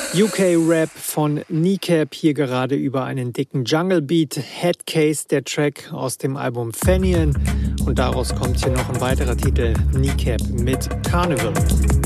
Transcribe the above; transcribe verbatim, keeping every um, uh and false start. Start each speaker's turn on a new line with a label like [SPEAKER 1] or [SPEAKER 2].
[SPEAKER 1] U K-Rap von Kneecap, hier gerade über einen dicken Jungle-Beat. Headcase, der Track aus dem Album Fenian. Und daraus kommt hier noch ein weiterer Titel, Kneecap mit Carnival.